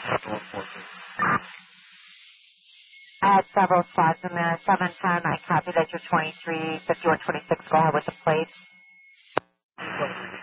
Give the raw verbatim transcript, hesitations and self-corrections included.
I had several spots in there. seven ten, I copy that you're twenty-three, fifty-one, twenty-six. Go ahead with the plate.